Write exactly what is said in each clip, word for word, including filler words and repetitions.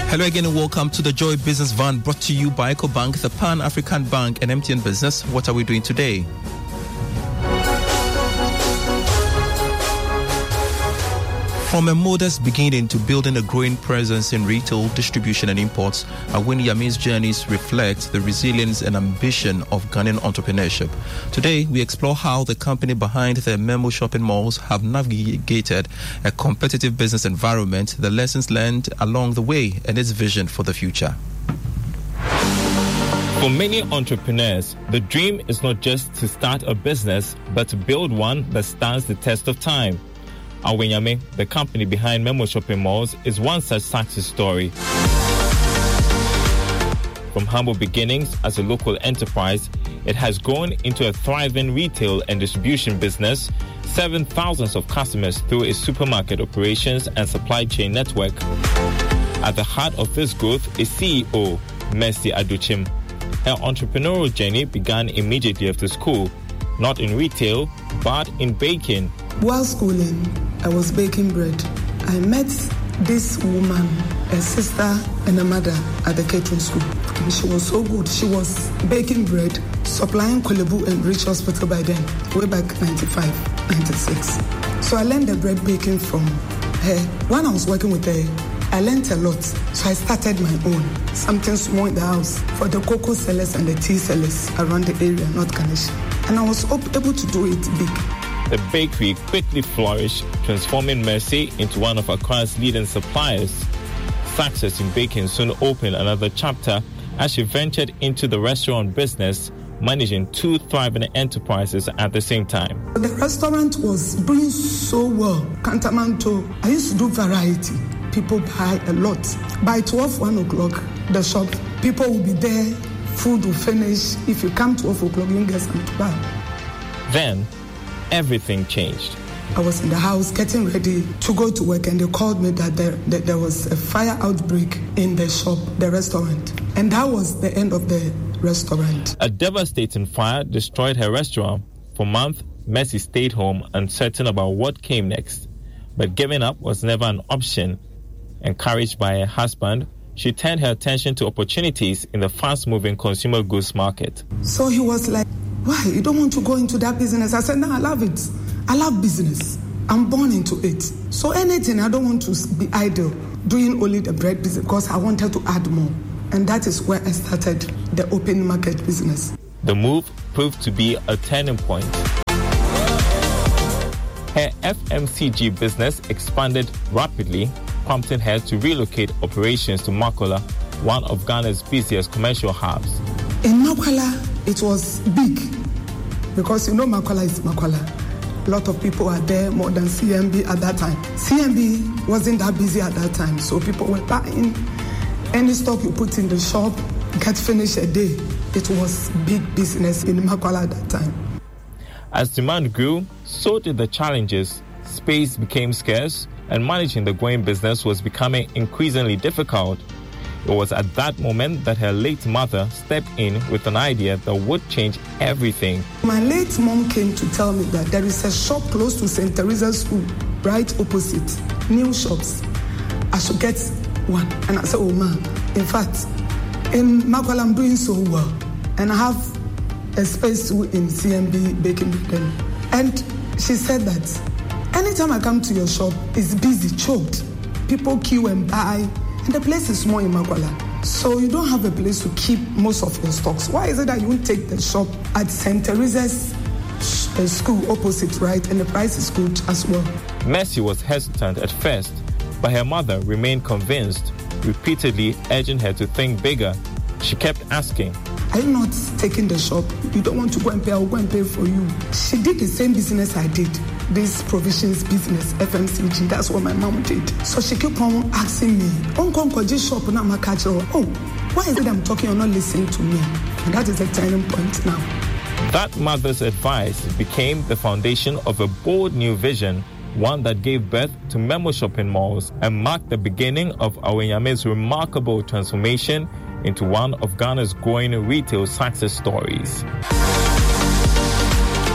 Hello again and welcome to the Joy Business Van, brought to you by EcoBank, the Pan-African Bank and M T N Business. What are we doing today? From a modest beginning to building a growing presence in retail, distribution and imports, Awini Yame's journeys reflect the resilience and ambition of Ghanaian entrepreneurship. Today, we explore how the company behind the Memo shopping malls have navigated a competitive business environment, the lessons learned along the way, and its vision for the future. For many entrepreneurs, the dream is not just to start a business, but to build one that stands the test of time. Awini Yame, the company behind Memo shopping malls, is one such success story. From humble beginnings as a local enterprise, it has grown into a thriving retail and distribution business, serving thousands of customers through its supermarket operations and supply chain network. At the heart of this growth is C E O Mercy Aduchim. Her entrepreneurial journey began immediately after school, not in retail, but in baking. While schooling, I was baking bread. I met this woman, a sister and a mother at the catering school. And she was so good. She was baking bread, supplying Kolebu and Rich Hospital by then, way back ninety-five, ninety-six. So I learned the bread baking from her. When I was working with her, I learned a lot. So I started my own, something small in the house for the cocoa sellers and the tea sellers around the area, North Ganesha. And I was able to do it big. The bakery quickly flourished, transforming Mercy into one of Accra's leading suppliers. Success in baking soon opened another chapter as she ventured into the restaurant business, managing two thriving enterprises at the same time. The restaurant was doing so well. Cantamanto, I used to do variety. People buy a lot. By twelve, one o'clock, the shop, people will be there, food will finish. If you come twelve o'clock, you get something to buy. Then, everything changed. I was in the house getting ready to go to work, and they called me that there, that there was a fire outbreak in the shop, the restaurant. And that was the end of the restaurant. A devastating fire destroyed her restaurant. For months, Mercy stayed home, uncertain about what came next. But giving up was never an option. Encouraged by her husband, she turned her attention to opportunities in the fast-moving consumer goods market. So he was like, why? You don't want to go into that business? I said, no, I love it. I love business. I'm born into it. So anything, I don't want to be idle, doing only the bread business, because I wanted to add more. And that is where I started the open market business. The move proved to be a turning point. Her F M C G business expanded rapidly, prompting her to relocate operations to Makola, one of Ghana's busiest commercial hubs. In Makola, it was big, because you know Makola is Makola. A lot of people are there, more than C M B at that time. C M B wasn't that busy at that time, so people were buying any stock you put in the shop, get finished a day. It was big business in Makola at that time. As demand grew, so did the challenges. Space became scarce, and managing the growing business was becoming increasingly difficult. It was at that moment that her late mother stepped in with an idea that would change everything. My late mom came to tell me that there is a shop close to Saint Teresa's School, right opposite, new shops. I should get one. And I said, oh man, in fact, in Makola I'm doing so well. And I have a space in C M B baking with them. And she said that anytime I come to your shop, it's busy, choked. People queue and buy. And the place is small in Makola. So you don't have a place to keep most of your stocks. Why is it that you won't take the shop at Saint Teresa's School opposite, right? And the price is good as well. Mercy was hesitant at first, but her mother remained convinced, repeatedly urging her to think bigger. She kept asking, are you not taking the shop? You don't want to go and pay, I'll go and pay for you. She did the same business I did. This provisions business, F M C G, that's what my mom did. So she kept on asking me, Uncle, just shop now, my catch. Oh, why is it I'm talking, you're not listening to me? And that is a turning point now. That mother's advice became the foundation of a bold new vision, one that gave birth to Memo shopping malls and marked the beginning of Awini Yame's remarkable transformation into one of Ghana's growing retail success stories.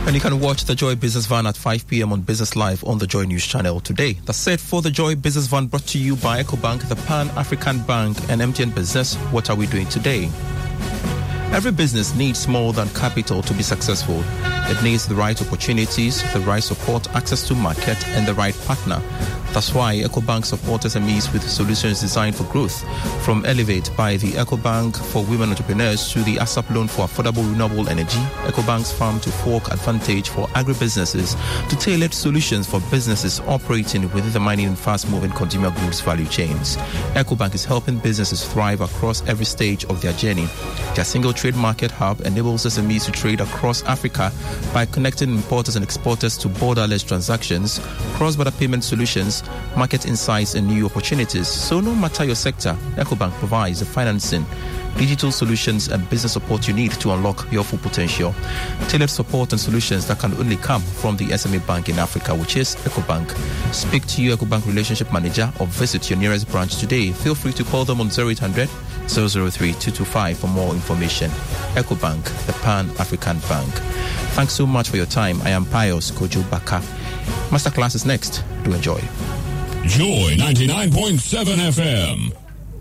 And you can watch the Joy Business Van at five p.m. on Business Live on the Joy News channel today. That's it for the Joy Business Van, brought to you by EcoBank, the Pan-African Bank, and M T N Business. What are we doing today? Every business needs more than capital to be successful. It needs the right opportunities, the right support, access to market, and the right partner. That's why EcoBank supports S M Es with solutions designed for growth. From Elevate by the EcoBank for women entrepreneurs to the ASAP loan for affordable renewable energy, EcoBank's Farm to Fork Advantage for agribusinesses, to tailored solutions for businesses operating within the mining and fast-moving consumer goods value chains. EcoBank is helping businesses thrive across every stage of their journey. Their single trade market hub enables S M Es to trade across Africa by connecting importers and exporters to borderless transactions, cross-border payment solutions, market insights, and new opportunities. So no matter your sector, EcoBank provides the financing, digital solutions, and business support you need to unlock your full potential. Tailored support and solutions that can only come from the S M E bank in Africa, which is EcoBank. Speak to your EcoBank relationship manager or visit your nearest branch today. Feel free to call them on zero eight hundred, zero zero three, two two five for more information. EcoBank, the Pan-African Bank. Thanks so much for your time. I am Pius Kojo Baka. Masterclass is next. Do enjoy. Joy ninety-nine point seven F M.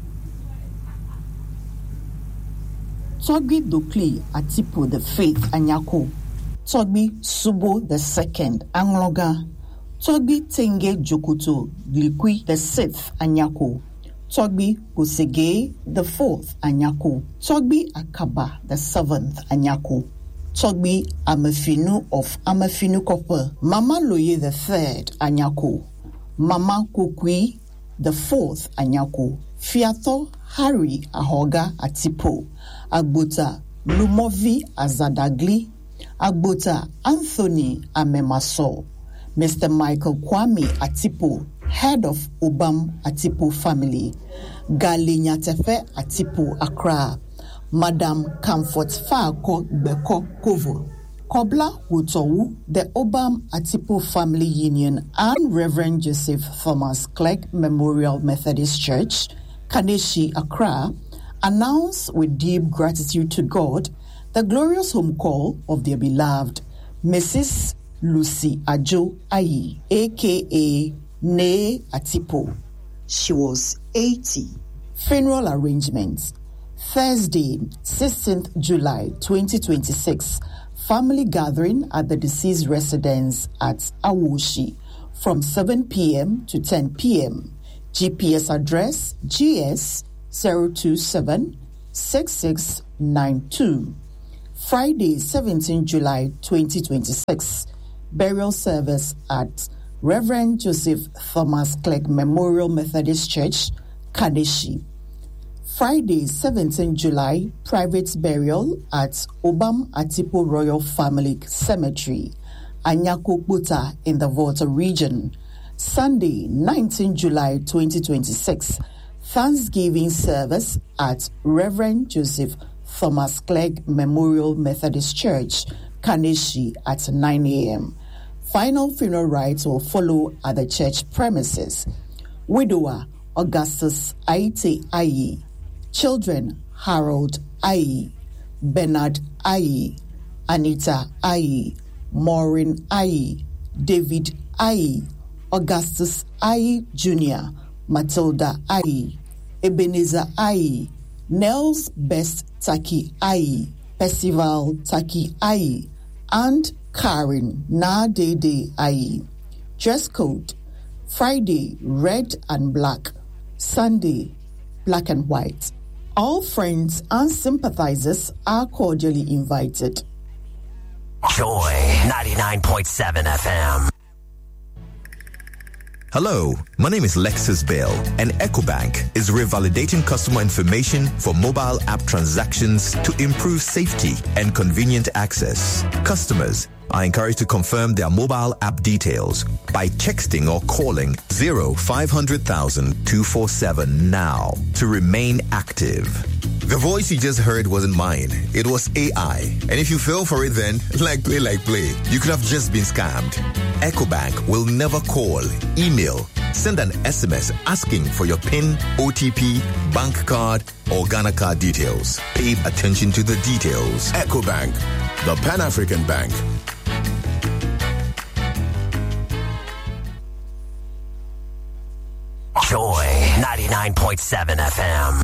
Togbi Dokli Atipo the Faith Anyako. Togbi Subo the Second Angloga. Togbi Tenge Jokoto Glikwi the Sixth Anyako. Togbi Gosege the Fourth Anyako. Togbi Akaba the Seventh Anyako. Togbi Amafinu of Amafinu Copper. Mama Loye the Third Anyako. Mama Kukwi the Fourth Anyako. Fiato Harry Ahoga Atipo. Agbota Lumovi Azadagli. Agbota Anthony Amemaso. Mister Michael Kwame Atipo, head of Obam Atipo family. Galinyatefe Atipo Accra. Madam Comfort Fako Beko Kovo. Kobla Wutowu, the Obam Atipo Family Union, and Reverend Joseph Thomas Clegg Memorial Methodist Church, Kaneshi, Accra, announce with deep gratitude to God the glorious home call of their beloved Missus Lucy Ajo Ayi, a k a. Ne Atipo. She was eighty. Funeral arrangements. Thursday, sixteenth July twenty twenty-six. Family gathering at the deceased residence at Awoshi from seven p.m. to ten p.m. G P S address G S zero two seven six six nine two. Friday, seventeenth July twenty twenty-six. Burial service at Reverend Joseph Thomas Clegg Memorial Methodist Church, Kaneshi. Friday, seventeenth July, private burial at Obam Atipo Royal Family Cemetery, Anyako Buta in the Volta region. Sunday, nineteenth July twenty twenty-six, Thanksgiving service at Reverend Joseph Thomas Clegg Memorial Methodist Church, Kaneshi at nine a.m. Final funeral rites will follow at the church premises. Widower Augustus Aite Ayi. Children Harold Ayi, Bernard Ayi, Anita Ayi, Maureen Ayi, David Ayi, Augustus Ayi Junior, Matilda Ayi, Ebenezer Ayi, Nels Best Taki Ayi, Percival Taki Ayi, and Karen Nadede Ayi. Dress code: Friday, red and black. Sunday, black and white. All friends and sympathizers are cordially invited. Joy ninety-nine point seven F M. Hello, my name is Lexus Bell, and EcoBank is revalidating customer information for mobile app transactions to improve safety and convenient access. Customers are encouraged to confirm their mobile app details by texting or calling zero five hundred thousand two four seven now to remain active. The voice you just heard wasn't mine. It was A I. And if you fell for it then, like play, like play, you could have just been scammed. EcoBank will never call, email, send an S M S asking for your PIN, O T P, bank card, or Ghana card details. Pay attention to the details. EcoBank, the Pan-African Bank. ninety-nine point seven F M.